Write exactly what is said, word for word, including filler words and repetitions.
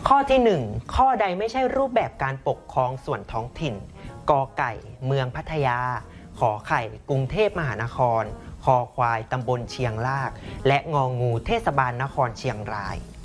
ข้อที่หนึ่งข้อใดไม่ใช่รูปแบบการปกครองส่วนท้องถิ่นกอไก่เมืองพัทยาขอไข่กรุงเทพมหานครคอควายตำบลเชียงรากและงองูเทศบาลนครเชียงราย